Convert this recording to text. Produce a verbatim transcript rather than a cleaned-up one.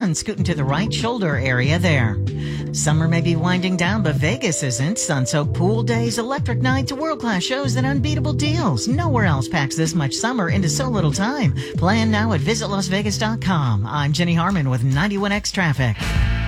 and scooting to the right shoulder area there. Summer may be winding down, but Vegas isn't. Sun-soaked pool days, electric nights, world-class shows, and unbeatable deals. Nowhere else packs this much summer into so little time. Plan now at visit las vegas dot com. I'm Jenny Harmon with ninety-one X Traffic.